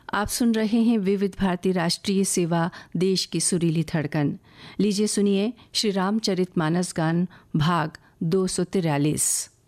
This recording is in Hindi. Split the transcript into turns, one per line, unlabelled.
आप सुन रहे हैं विविध भारती राष्ट्रीय सेवा, देश की सुरीली धड़कन। लीजिए सुनिए श्री रामचरितमानस गान भाग 243।